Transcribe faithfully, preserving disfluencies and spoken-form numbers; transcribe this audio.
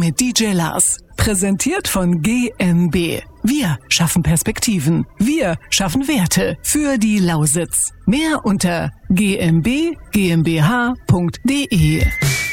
bei D J Lars. Präsentiert von G M B. Wir schaffen Perspektiven. Wir schaffen Werte für die Lausitz. Mehr unter g m b g m b h punkt d e.